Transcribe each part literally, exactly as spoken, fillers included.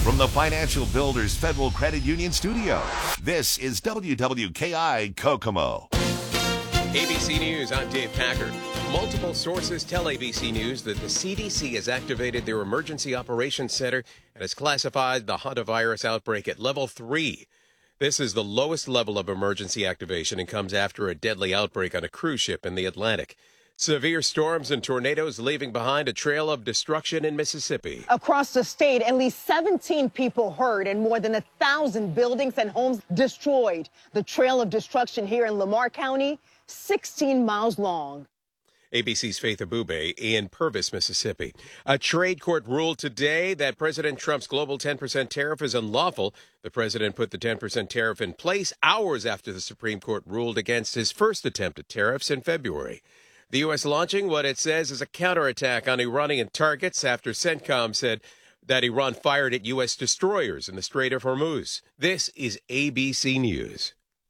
From the Financial Builders Federal Credit Union studio, this is W W K I Kokomo. A B C News, I'm Dave Packard. Multiple sources tell A B C News that the C D C has activated their Emergency Operations Center and has classified the hantavirus outbreak at level three. This is the lowest level of emergency activation and comes after a deadly outbreak on a cruise ship in the Atlantic. Severe storms and tornadoes leaving behind a trail of destruction in Mississippi. Across the state, at least seventeen people hurt and more than a thousand buildings and homes destroyed. The trail of destruction here in Lamar County, sixteen miles long. A B C's Faith Abube in Purvis, Mississippi. A trade court ruled today that President Trump's global ten percent tariff is unlawful. The president put the ten percent tariff in place hours after the Supreme Court ruled against his first attempt at tariffs in February. The U S launching what it says is a counterattack on Iranian targets after CENTCOM said that Iran fired at U S destroyers in the Strait of Hormuz. This is A B C News.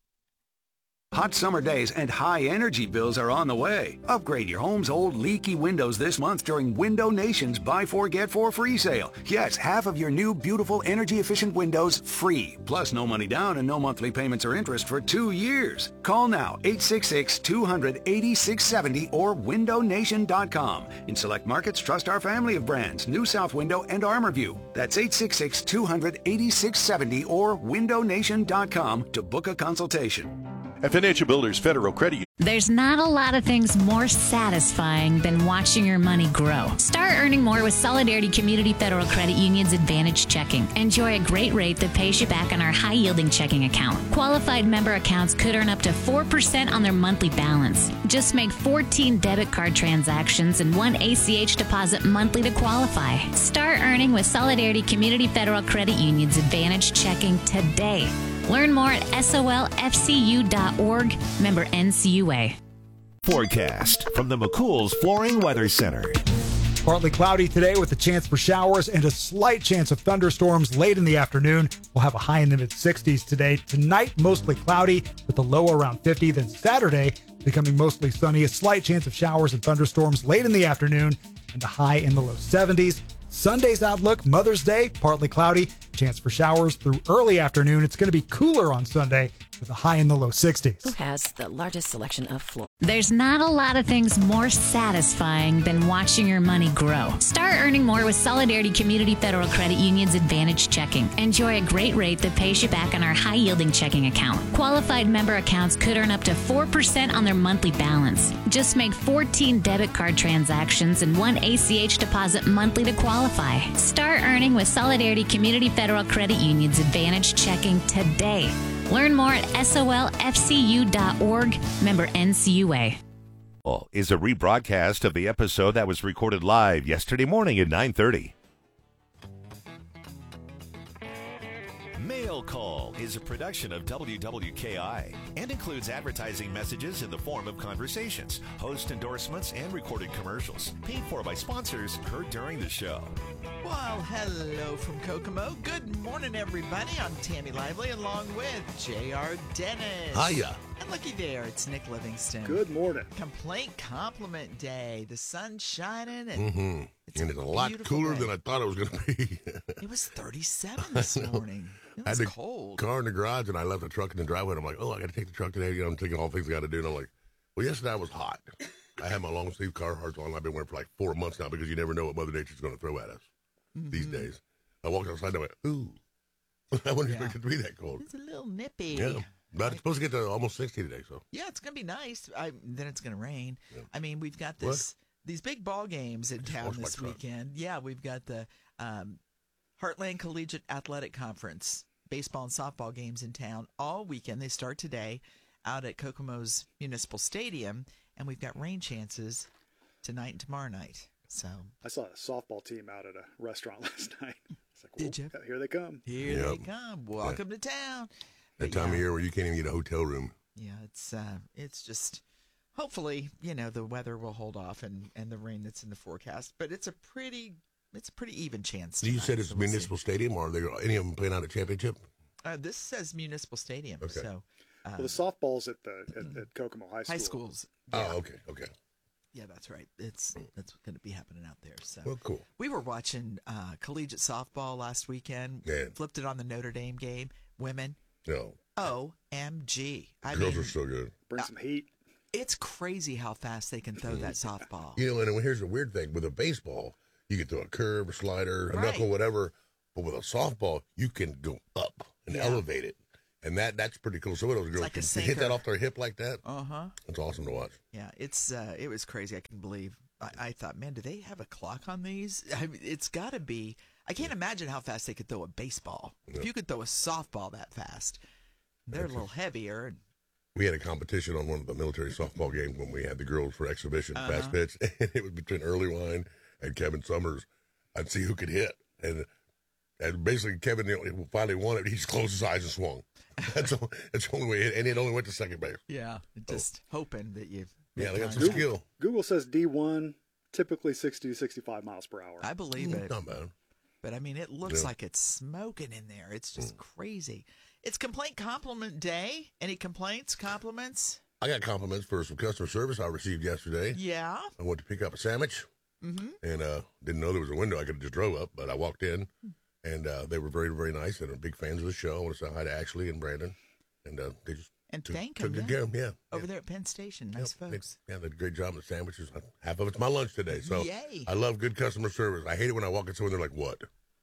Hot summer days and high energy bills are on the way. Upgrade your home's old leaky windows this month during Window Nation's Buy Four Get Four free sale. Yes, half of your new beautiful energy efficient windows free. Plus no money down and no monthly payments or interest for two years. Call now eight six six, two hundred, eighty-six seventy or window nation dot com. In select markets, trust our family of brands, New South Window and ArmorView. That's eight six six, two hundred, eighty-six seventy or window nation dot com to book a consultation. At Financial Builders Federal Credit Union. There's not a lot of things more satisfying than watching your money grow. Start earning more with Solidarity Community Federal Credit Union's Advantage Checking. Enjoy a great rate that pays you back on our high-yielding checking account. Qualified member accounts could earn up to four percent on their monthly balance. Just make fourteen debit card transactions and one A C H deposit monthly to qualify. Start earning with Solidarity Community Federal Credit Union's Advantage Checking today. Learn more at S O L F C U dot org, member N C U A. Forecast from the McCool's Flooring Weather Center. Partly cloudy today with a chance for showers and a slight chance of thunderstorms late in the afternoon. We'll have a high in the mid sixties today. Tonight, mostly cloudy with a low around fifty. Then Saturday, becoming mostly sunny. A slight chance of showers and thunderstorms late in the afternoon and a high in the low seventies. Sunday's outlook, Mother's Day, partly cloudy, chance for showers through early afternoon. It's going to be cooler on Sunday with a high in the low sixties. Who has the largest selection of floor? There's not a lot of things more satisfying than watching your money grow. Start earning more with Solidarity Community Federal Credit Union's Advantage Checking. Enjoy a great rate that pays you back on our high-yielding checking account. Qualified member accounts could earn up to four percent on their monthly balance. Just make fourteen debit card transactions and one A C H deposit monthly to qualify. Start earning with Solidarity Community Federal Credit Union's Advantage Checking today. Learn more at S O L F C U dot org, member N C U A. Is a rebroadcast of the episode that was recorded live yesterday morning at nine thirty. Mail Call is a production of W W K I and includes advertising messages in the form of conversations, host endorsements, and recorded commercials paid for by sponsors heard during the show. Well, hello from Kokomo. Good morning, everybody. I'm Tammy Lively along with J R. Dennis. Hiya. And looky there, it's Nick Livingston. Good morning. Complaint Compliment Day. The sun's shining and mm-hmm. it's, and it's a lot cooler day. than I thought it was going to be. It was thirty-seven this morning. It was I had cold. a car in the garage and I left the truck in the driveway. And I'm like, oh, I got to take the truck today. You know, I'm thinking all the things I got to do. And I'm like, well, yesterday I was hot. I had my long sleeve Carhartts on. I've been wearing for like four months now because you never know what Mother Nature's going to throw at us mm-hmm. these days. I walked outside and I went, ooh, I wouldn't yeah. expect it to be that cold. It's a little nippy. Yeah. But it's supposed to get to almost sixty today, so. Yeah, it's going to be nice. I, then it's going to rain. Yeah. I mean, we've got this what? these big ball games in town this weekend. Yeah, we've got the um, Heartland Collegiate Athletic Conference baseball and softball games in town all weekend. They start today out at Kokomo's Municipal Stadium, and we've got rain chances tonight and tomorrow night. So I saw a softball team out at a restaurant last night. It's like, did you? Here they come. Here yep. they come. Welcome yeah. to town. That But time yeah. of year where you can't even get a hotel room. Yeah, it's uh, it's just hopefully you know the weather will hold off and, and the rain that's in the forecast. But it's a pretty it's a pretty even chance. You tonight, said it's so we'll Municipal see. Stadium, or are there any of them playing out a championship? Uh, this says Municipal Stadium. Okay. So uh, Well, the softball's at the at, at Kokomo High School. high schools. Oh, Yeah. okay, okay. Yeah, that's right. It's that's going to be happening out there. So well, cool. We were watching uh, collegiate softball last weekend. Yeah. Flipped it on the Notre Dame game. Women. No. O M G. I Girls mean, are so good. Bring some heat. It's crazy how fast they can throw that softball. You know, and here's the weird thing. With a baseball, you can throw a curve, a slider, a Right. knuckle, whatever. But with a softball, you can go up and Yeah. elevate it. And that that's pretty cool. Some of those girls like a can hit that sinker. off their hip like that. Uh-huh. It's awesome to watch. Yeah, it's uh, it was crazy. I couldn't believe. I, I thought, man, do they have a clock on these? I mean, it's got to be. I can't imagine how fast they could throw a baseball. Yeah. If you could throw a softball that fast, they're a little heavier. And We had a competition on one of the military softball games when we had the girls for exhibition Uh-huh. fast pitch, and it was between Early Wine and Kevin Summers. I'd see who could hit, and and basically Kevin you know, finally won it. He just closed his eyes and swung. That's the, that's the only way, and it only went to second base. yeah, just hoping that you've. Yeah, they got some Google, skill. Google says D one, typically sixty to sixty-five miles per hour. I believe it. Not bad. But I mean, it looks Yeah. like it's smoking in there. It's just Mm. crazy. It's Complaint Compliment Day. Any complaints, compliments? I got compliments for some customer service I received yesterday. Yeah. I went to pick up a sandwich, Mm-hmm. and uh, didn't know there was a window. I could have just drove up, but I walked in, and uh, they were very, very nice and are big fans of the show. I want to say hi to Ashley and Brandon, and uh, they just And took, thank took them. good Yeah. care of them. Yeah, Over there at Penn Station. Nice Yep. folks. They, yeah, they did a great job on the sandwiches. Half of it's my lunch today, so Yay. I love good customer service. I hate it when I walk in somewhere and they're like, "What?"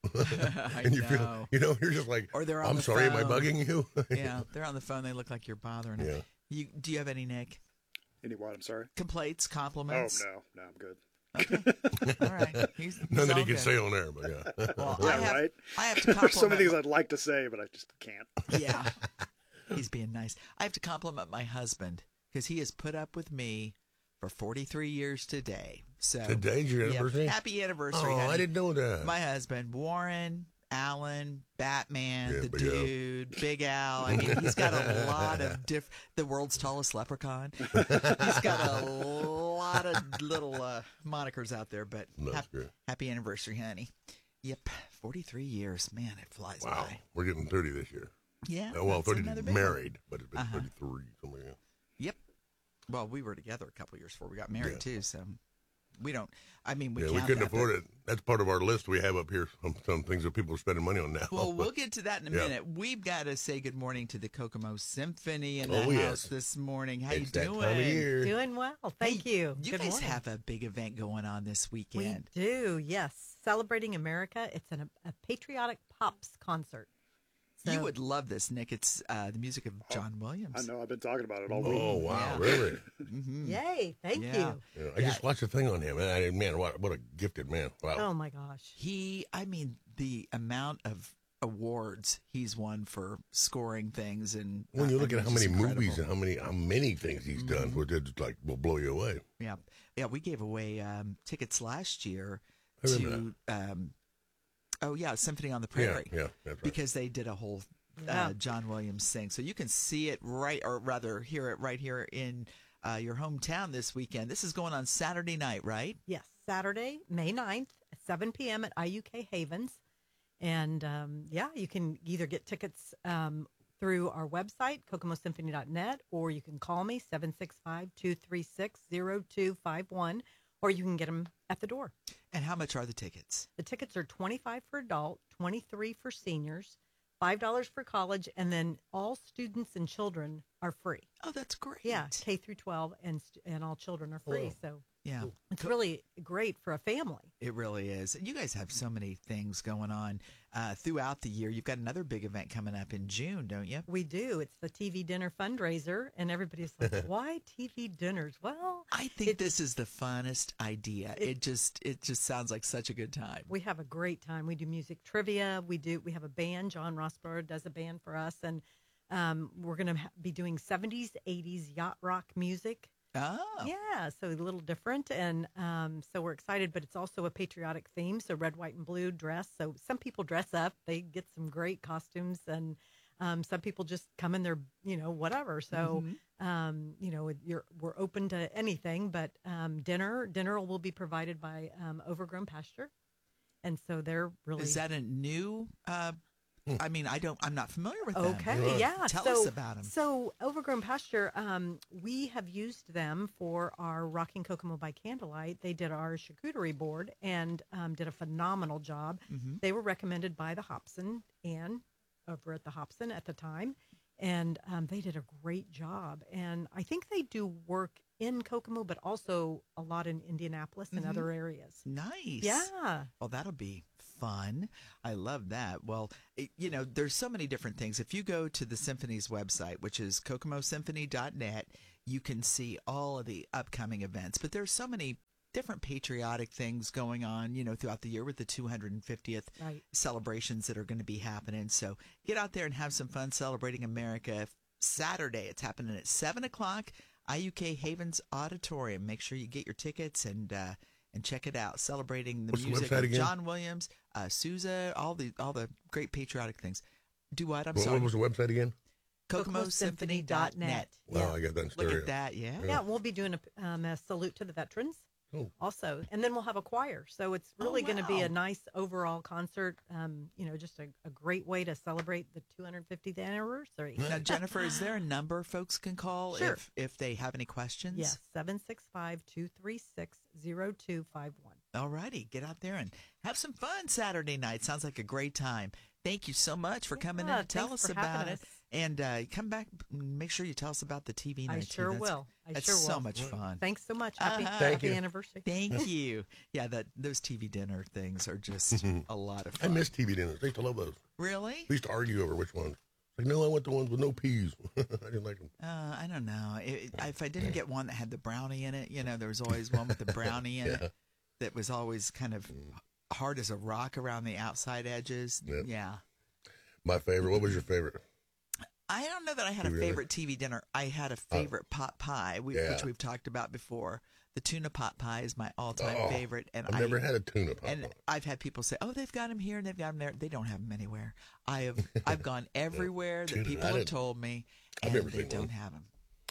I and you know. feel, you know, you're just like, Or they're on "I'm the sorry, am I phone. bugging you?" Yeah, they're on the phone. They look like you're bothering them. Yeah. You, do you have any, Nick? Any what? I'm sorry. Complaints, Oh compliments? no, no, I'm good. Okay. All right. He's, he's None that he all can good. say on air, but yeah. Well, Yeah, I have, right. I have to There's compliment. so many things I'd like to say, but I just can't. Yeah. He's being nice. I have to compliment my husband because he has put up with me for forty-three years today. So Today's your yeah, anniversary? happy anniversary. Oh, I honey. didn't know that. My husband, Warren, Alan, Batman, Yeah, the Big Al. dude, Big Al. I mean, he's got a lot of diff. The world's tallest leprechaun. He's got a lot of little uh, monikers out there. But That's hap- good. happy anniversary, honey. Yep, forty-three years. Man, it flies Wow, by. we're getting thirty this year. Yeah. Uh, well, that's thirty another big one. married, but it's been Uh-huh. thirty-three. Something like that. Yep. Well, we were together a couple years before we got married Yeah. too. So we don't. I mean, we yeah, we count couldn't that, afford but- it. That's part of our list we have up here. Some, some things that people are spending money on now. Well, but- we'll get to that in a Yeah. minute. We've got to say good morning to the Kokomo Symphony in Oh, the yes. house this morning. How It's you that doing? time of year. Doing well. Thank Hey, you. You Good guys morning. have a big event going on this weekend. We do, yes. Celebrating America. It's an, a patriotic pops concert. So, You would love this, Nick. It's uh, the music of John Williams. I know. I've been talking about it all week. Oh, wow, Yeah. really? Mm-hmm. Yay. Thank Yeah. you. Yeah, I just watched a thing on him, and I, man, what, what a gifted man. Wow. Oh, my gosh. He, I mean, the amount of awards he's won for scoring things, and When you uh, look I at mean, how it's many just movies incredible. and how many how many things he's done, Mhm. which is like will blow you away. Yeah, yeah. We gave away um, tickets last year I to, remember um, oh yeah, Symphony on the Yeah, Prairie. yeah, that's right. Because they did a whole uh, Yeah. John Williams sing, so you can see it right, or rather, hear it right here in uh, your hometown this weekend. This is going on Saturday night, right? Yes, Saturday, May ninth at seven p.m. at I U K Havens. And, um, yeah, you can either get tickets um, through our website, kokomo symphony dot net, or you can call me, seven six five, two three six, zero two five one, or you can get them at the door. And how much are the tickets? The tickets are twenty-five dollars for adult, twenty-three dollars for seniors, five dollars for college, and then all students and children are free. Oh, that's great. Yeah, K through twelve, and st- and all children are free. Wow. So Yeah, it's really great for a family. it really is. And you guys have so many things going on uh, throughout the year. You've got another big event coming up in June, don't you? We do. It's the T V dinner fundraiser, and everybody's like, "Why T V dinners?" Well, I think It- this is the funnest idea. It, It- just it just sounds like such a good time. we have a great time. We do music trivia. We do. We have a band. John Rossborough does a band for us, and um, we're going to ha- be doing seventies, eighties yacht rock music. Oh, Yeah, so a little different, and um, so we're excited. But it's also a patriotic theme, so red, white, and blue dress. So some people dress up; they get some great costumes, and um, some people just come in their, you know, whatever. So, Mhm. um, you know, you're we're open to anything. But um, dinner dinner will be provided by um, Overgrown Pasture, and so they're really is that a new uh, I mean, I don't. I'm not familiar with them. Okay, yeah. Tell so, us about them. So, Overgrown Pasture, um, we have used them for our Rocking Kokomo by Candlelight. They did our charcuterie board and um, did a phenomenal job. Mm-hmm. They were recommended by the Hobson Ann over at the Hobson at the time, and um, they did a great job. And I think they do work in Kokomo, but also a lot in Indianapolis and Mm-hmm. other areas. Nice. Yeah. Well, that'll be fun. I love that. Well, it, you know, there's so many different things. If you go to the Symphony's website, which is kokomo symphony dot net, you can see all of the upcoming events. But there's so many different patriotic things going on, you know, throughout the year with the two hundred fiftieth Right. celebrations that are going to be happening. So get out there and have some fun celebrating America. Saturday, it's happening at seven o'clock, I U K Havens Auditorium. Make sure you get your tickets and uh, and check it out. Celebrating the What's the music website of again? John Williams, uh, Sousa, all the all the great patriotic things. Do what? I'm What, sorry. what was the website again? kokomo symphony dot net. Wow, I got that in Look stereo. at that, yeah. Yeah, we'll be doing a, um, a salute to the veterans Oh. also. And then we'll have a choir. So it's really Oh, going to be wow. a nice overall concert, um, you know, just a, a great way to celebrate the two hundred fiftieth anniversary. Now, Jennifer, is there a number folks can call Sure. if, if they have any questions? Yes, seven six five, two three six, zero two five one. All righty. Get out there and have some fun Saturday night. Sounds like a great time. Thank you so much for coming in Yeah, to tell thanks us for about having it. us. And uh, come back and make sure you tell us about the T V I night. too. sure That's- will. I that's sure so will. much fun. Thanks so much. Happy, Uh-huh. Thank happy you. anniversary. Thank you. Yeah, that those T V dinner things are just a lot of I fun. miss T V dinners. I used to love those. Really? We used to argue over which ones. Like, no, I want the ones with no peas. I didn't like them. Uh, I don't know. It, it- if I didn't get one that had the brownie in it, you know, there was always one with the brownie in Yeah. it that was always kind of hard as a rock around the outside edges. Yep. Yeah. My favorite. What was your favorite? I don't know that I had a Really? favorite T V dinner. I had a favorite pot pie, we, yeah. which we've talked about before. The tuna pot pie is my all-time Oh, favorite, and I've I never had a tuna pot And pie. I've had people say, "Oh, they've got them here and they've got them there." They don't have them anywhere. I have. I've gone everywhere that Tuna, people I have didn't- told me, I've and never they seen don't one. have them.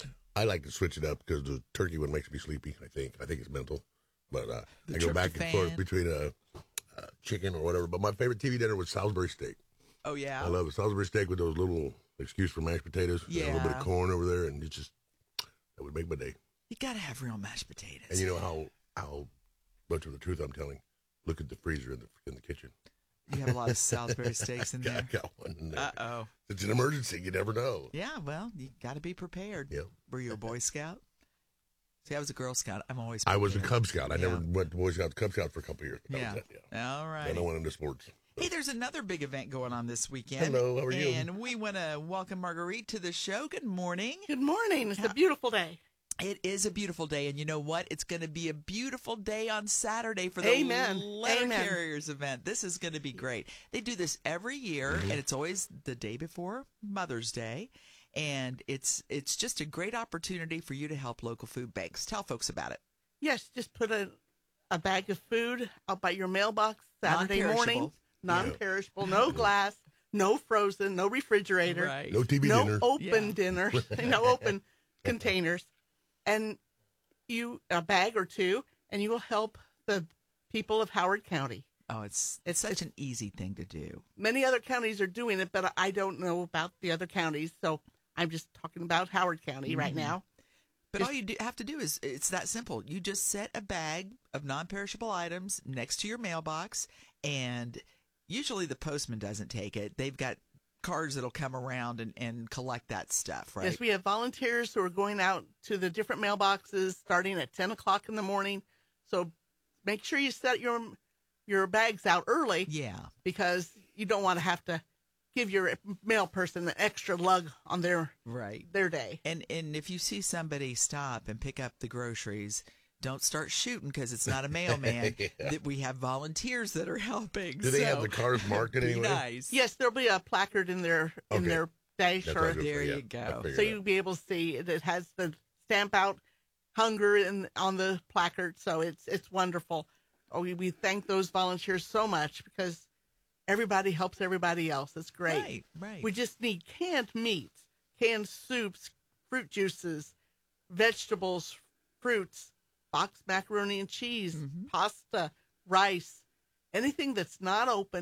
I like to switch it up because the turkey one makes me sleepy. I think. I think it's mental, but uh, The I go back and forth tryptophan. between a, uh chicken or whatever. But my favorite T V dinner was Salisbury steak. Oh yeah. I love it. Salisbury steak with those little excuse for mashed potatoes. and a little bit Yeah. of corn over there, and it's just that would make my day. You got to have real mashed potatoes. And you know how how much of the truth I'm telling. Look at the freezer in the in the kitchen. You have a lot of Salisbury steaks in I there. got one in there. Uh oh. It's an emergency. You never know. Yeah. Well, you got to be prepared. Yep. Were you a Boy Scout? See, I was a Girl Scout. I'm always. I was a prepared. Cub Scout. I Yeah. never went to Boy Scouts, Cub Scouts for a couple of years. That Yeah. was it, yeah. All right. Then I went into sports. Hey, there's another big event going on this weekend. Hello, how are you? And we want to welcome Marguerite to the show. Good morning. Good morning. It's a beautiful day. It is a beautiful day, and you know what? It's going to be a beautiful day on Saturday for the Amen. Letter Amen. Carriers event. This is going to be great. They do this every year, Mm-hmm. and it's always the day before Mother's Day, and it's it's just a great opportunity for you to help local food banks. Tell folks about it. Yes, just put a, a bag of food out by your mailbox Saturday morning. Non-perishable. Non-perishable, no glass, no frozen, no refrigerator, Right. No T V no dinner. open Yeah. dinner, no open containers, and you a bag or two, and you will help the people of Howard County. Oh, it's it's such an easy thing to do. Many other counties are doing it, but I don't know about the other counties, so I'm just talking about Howard County right Mhm. now. But Just- all you do, have to do is it's that simple. You just set a bag of non-perishable items next to your mailbox, and usually the postman doesn't take it. They've got cars that'll come around and, and collect that stuff, right? Yes, we have volunteers who are going out to the different mailboxes starting at ten o'clock in the morning. So make sure you set your your bags out early. Yeah. Because you don't want to have to give your mail person an extra lug on their Right. their day. And and if you see somebody stop and pick up the groceries, don't start shooting because it's not a mailman. Yeah. That we have volunteers that are helping. Do they have so the cars marked in be any way? nice. Yes, there'll be a placard in their in Okay. their dash That's or what I was gonna There say, you yeah. go. I figured so that. you'll be able to see it. It has the stamp out hunger in, on the placard, so it's it's wonderful. Oh, we, we thank those volunteers so much because everybody helps everybody else. It's great. Right, right. We just need canned meats, canned soups, fruit juices, vegetables, fruits, boxed macaroni and cheese, Mhm. pasta, rice, anything that's not open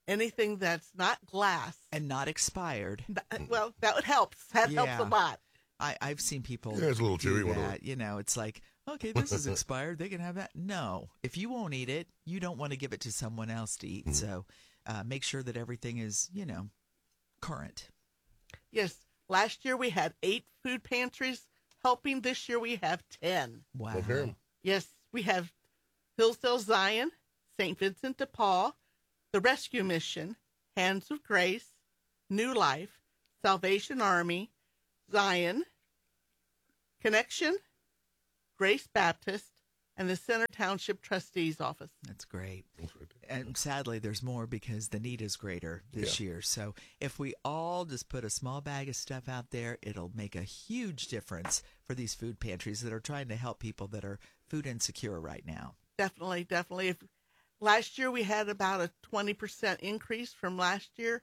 anything that's not glass and not expired. That, well, that would help. That Yeah. helps a lot. I, I've seen people Yeah, it's a little do chewy, that. whatever. You know, it's like, okay, this is expired. They can have that. No. If you won't eat it, you don't want to give it to someone else to eat. Mm. So uh, make sure that everything is, you know, current. Yes. Last year we had eight food pantries helping. This year we have ten. Wow. Okay. Yes, we have Hillsdale Zion, Saint Vincent de Paul, the Rescue Mission, Hands of Grace, New Life, Salvation Army, Zion, Connection, Grace Baptist, and the Center Township Trustee's Office. That's great. And sadly, there's more because the need is greater this Yeah. year. So if we all just put a small bag of stuff out there, it'll make a huge difference for these food pantries that are trying to help people that are food insecure right now. Definitely, definitely. If last year we had about a twenty percent increase from last year,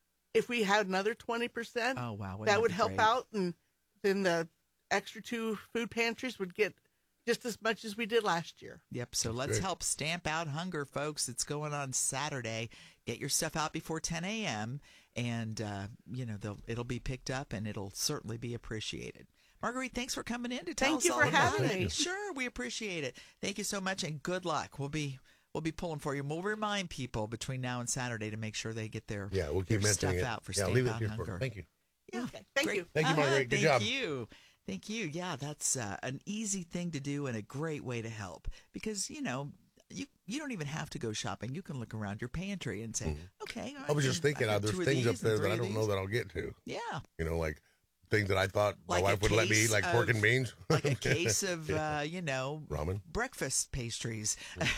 if we had another twenty percent, Oh, wow. Wouldn't that would be help great? out, and then the extra two food pantries would get just as much as we did last year. Yep. So let's great. help stamp out hunger, folks. It's going on Saturday. Get your stuff out before ten a.m. and, uh, you know, they'll, it'll be picked up and it'll certainly be appreciated. Marguerite, thanks for coming in to tell Thank us you all for about having it. me. Sure, we appreciate it. Thank you so much, and good luck. We'll be we'll be pulling for you. We'll remind people between now and Saturday to make sure they get their, Yeah, we'll keep their stuff mentioning it. out for Yeah, Stamp leave it Out here for Hunger. Thank you. Yeah, Okay, thank great. you. Thank you, Uh-huh, Marguerite. Good thank job. you. Thank you. Yeah, that's uh, an easy thing to do and a great way to help because, you know, you you don't even have to go shopping. You can look around your pantry and say, okay. I was just thinking, uh, there's things up there that I don't know that. that I'll get to. Yeah. You know, like things that I thought Like my a wife would let me eat, case like pork of- and beans. Like a case of, uh, you know, Ramen. breakfast pastries.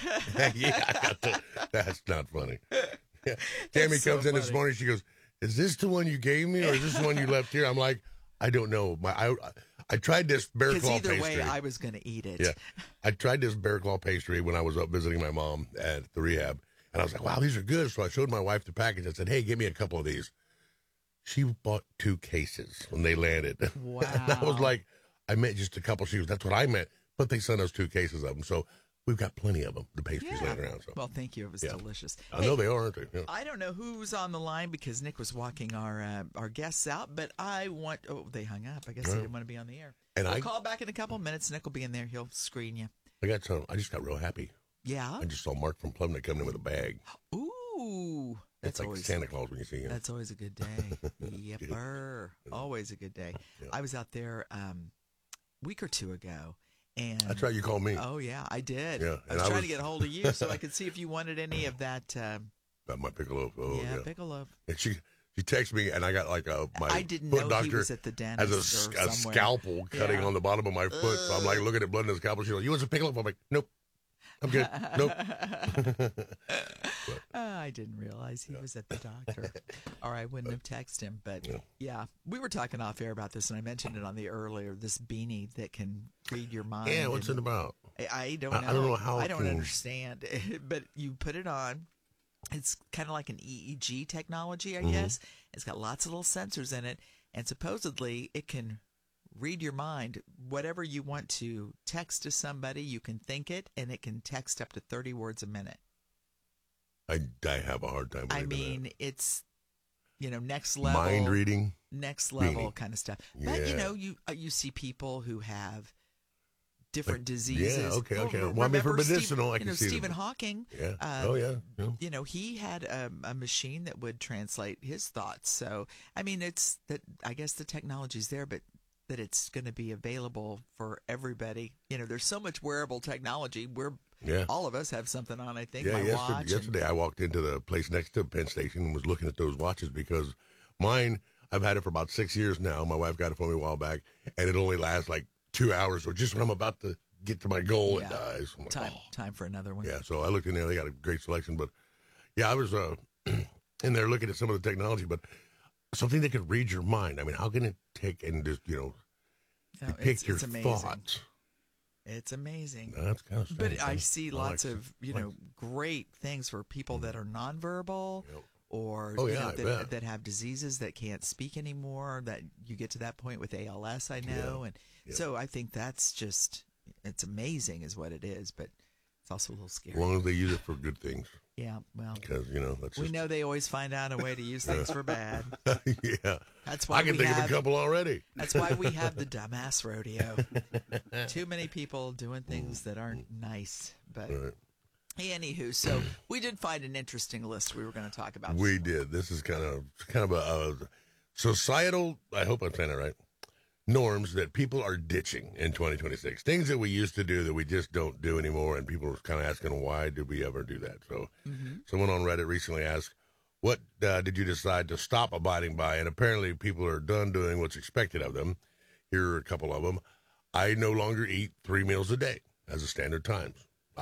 Yeah, I got that. That's not funny. Yeah. Tammy so comes in this funny. morning. She goes, "Is this the one you gave me, or is this the one you left here?" I'm like, "I don't know. My I, I tried this bear Because claw either pastry. way, I was going to eat it. Yeah, I tried this bear claw pastry when I was up visiting my mom at the rehab, and I was like, "Wow, these are good." So I showed my wife the package. I said, "Hey, give me a couple of these." She bought two cases when they landed. Wow. And I was like, "I meant just a couple." She goes, "That's what I meant," but they sent us two cases of them, so we've got plenty of them. The pastries Yeah. laying around. So Well, thank you. It was Yeah. delicious. I know they are, aren't they? Yeah. I don't know who's on the line because Nick was walking our uh, our guests out, but I want. Oh, they hung up. I guess they Yeah. didn't want to be on the air. And we'll I- call back in a couple minutes. Nick will be in there. He'll screen you. I got some. I just got real happy. Yeah. I just saw Mark from Plumnet coming in with a bag. Ooh, It's that's like always Santa Claus when you see him. That's always a good day. Yepper. Always a good day. I was out there um, a week or two ago. And That's right, you called me. Oh, yeah, I did. Yeah, I and was I trying was- to get a hold of you so I could see if you wanted any of that. Um, About my piccolo. Oh, yeah, yeah. piccolo. And she she texted me, and I got like a my I didn't foot know doctor he was at the has a, dentist or a somewhere. scalpel cutting Yeah. on the bottom of my foot. So I'm like looking at blood in the scalpel. She's like, "You want some piccolo?" I'm like, "Nope, I'm good. Nope." Uh, I didn't realize he was at the doctor, or I wouldn't have texted him. But Yeah. yeah, we were talking off air about this, and I mentioned it on the earlier. This beanie that can read your mind. Yeah, what's and it about? I, I don't I- know. I don't know how I it don't can- understand. But you put it on. It's kind of like an E E G technology, I Mhm. guess. It's got lots of little sensors in it, and supposedly it can read your mind. Whatever you want to text to somebody, you can think it, and it can text up to thirty words a minute. I, I have a hard time. I believing mean, it's, you know, next that. level. Mind reading. Next level Beanie. kind of stuff. But, you Yeah. know, you uh, you see people who have different Like, diseases. yeah, okay, Well, okay. re- Well, I mean, for remember Steve- medicinal, I you can know, see Stephen them. Hawking. Yeah. uh, Oh, yeah. Yeah. You know, he had a, a machine that would translate his thoughts. So, I mean, it's that, I guess the technology's there, but that it's going to be available for everybody. You know, there's so much wearable technology. We're, Yeah. all of us have something on, I think, Yeah, my yesterday, watch. and- yesterday I walked into the place next to Penn Station and was looking at those watches because mine, I've had it for about six years now. My wife got it for me a while back, and it only lasts like two hours. So just when I'm about to get to my goal, it Yeah. dies. I'm like, time, oh. time for another one. Yeah, so I looked in there. They got a great selection. But, yeah, I was uh, in there looking at some of the technology, but something that could read your mind. I mean, how can it take and just, you know, No, depict it's- your it's amazing. thoughts? It's amazing. That's kind of But I see I lots like- of, you like- know, great things for people that are nonverbal or Oh, you yeah, know, I that, bet. that have diseases that can't speak anymore, that you get to that point with A L S, I know. And Yeah. so I think that's just, it's amazing is what it is, but it's also a little As scary. long as they use it for good things. Yeah, well, because you know that's we just... know they always find out a way to use things for bad. Yeah, that's why I can we think have, of a couple already. That's why we have the dumbass rodeo. Too many people doing things that aren't nice. But right. Hey, anywho, so we did find an interesting list we were going to talk about. We did. This is kind of kind of a, a societal. I hope I'm saying it right. Norms that people are ditching in twenty twenty-six. Things that we used to do that we just don't do anymore, and people are kind of asking, why did we ever do that? So mm-hmm. someone on Reddit recently asked, what uh, did you decide to stop abiding by? And apparently people are done doing what's expected of them. Here are a couple of them. I no longer eat three meals a day as a standard times.